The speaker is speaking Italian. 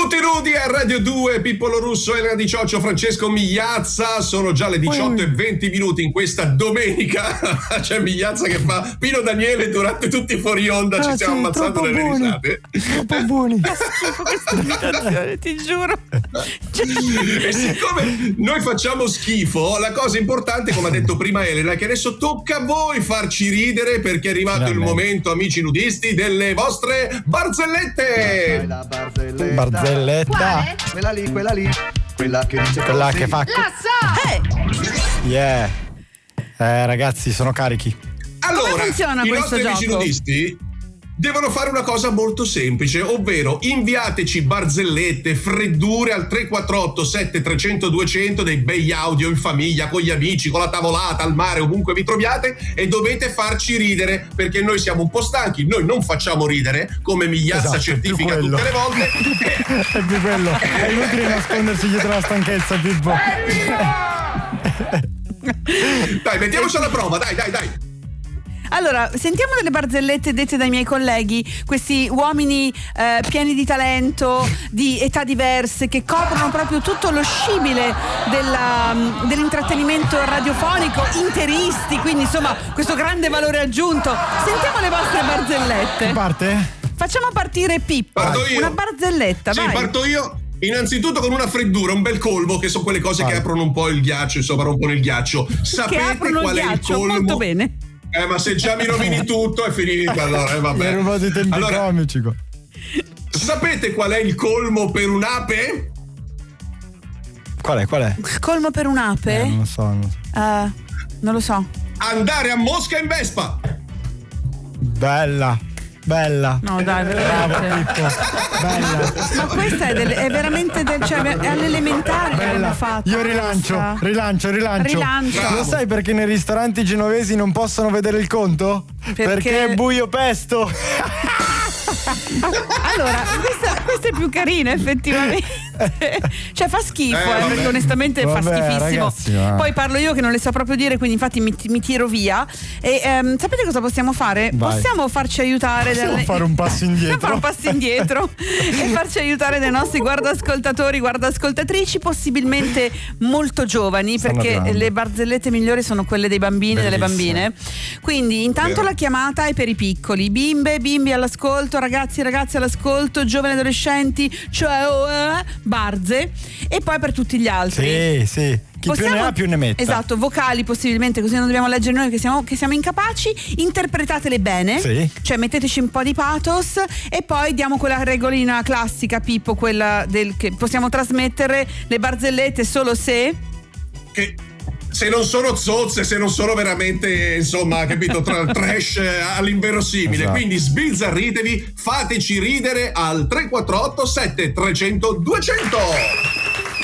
Tutti nudi a Radio 2, Pippolo Russo, Elena Di Cioccio, Francesco Migliazza. Sono già le 18:20 in questa domenica. C'è Migliazza che fa Pino Daniele durante tutti i fuori onda. Ci siamo ammazzati nelle risate. Troppo buoni. Schifo questa imitazione, ti giuro. E siccome noi facciamo schifo, la cosa importante, come ha detto prima Elena, è che adesso tocca a voi farci ridere, perché è arrivato il momento, amici nudisti, delle vostre barzellette. La barzelletta. Quella lì. Quella che dice quella che fa. La sa! Yeah. Ragazzi, sono carichi. Allora, come funziona i questo nostri amici gioco? nudisti devono fare una cosa molto semplice, ovvero inviateci barzellette, freddure al 348 7300 200, dei bei audio in famiglia, con gli amici, con la tavolata, al mare, ovunque vi troviate, e dovete farci ridere, perché noi siamo un po' stanchi, noi non facciamo ridere, come Migliazza certifica tutte le volte. È più quello. È inutile nascondersi dietro la stanchezza, Pippo. Dai, mettiamoci alla prova, dai. Allora, sentiamo delle barzellette dette dai miei colleghi, questi uomini pieni di talento, di età diverse, che coprono proprio tutto lo scibile dell'intrattenimento radiofonico, interisti, quindi insomma questo grande valore aggiunto. Sentiamo le vostre barzellette. Chi parte? Facciamo partire Pippo. Parto io. Una barzelletta, Sì, vai. parto io. Innanzitutto con una freddura, un bel colmo, che sono quelle cose che aprono un po' il ghiaccio, insomma, rompono il ghiaccio. Che Sapete aprono qual il è il ghiaccio, colmo? molto bene. Ma se già mi rovini tutto è finito, allora vabbè. Hai rubato i tempi comici. Sapete qual è il colmo per un'ape? Qual è? Colmo per un'ape? Non lo so. Non lo so. Andare a Mosca in Vespa. Bella. No, dai, veramente. Pippo. Bella. Ma questa è veramente cioè, è all'elementare che l'abbiamo fatta. Io rilancio. Rilancia. Lo sai perché nei ristoranti genovesi non possono vedere il conto? Perché è buio pesto. Allora, questa è più carina effettivamente. Cioè fa schifo, perché onestamente fa schifissimo. Ragazzi, Poi parlo io che non le so proprio dire, quindi infatti mi tiro via. E sapete cosa possiamo fare? Vai. Possiamo farci aiutare fare un passo indietro. E farci aiutare dai nostri guardaascoltatrici, possibilmente molto giovani, perché grandi. le barzellette migliori sono quelle dei bambini e delle Bellissime. bambine. Quindi intanto la chiamata è per i piccoli, bimbi all'ascolto, ragazzi all'ascolto, giovani adolescenti, cioè barze, e poi per tutti gli altri. Sì. Chi più ne ha più ne metta. Esatto, vocali possibilmente, così non dobbiamo leggere noi che siamo incapaci. Interpretatele bene, Sì. cioè metteteci un po' di pathos, e poi diamo quella regolina classica, Pippo, quella che possiamo trasmettere le barzellette solo se non sono zozze, se non sono veramente, insomma, capito, trash all'inverosimile. Esatto. Quindi sbizzarritevi, fateci ridere al 348 7300 200.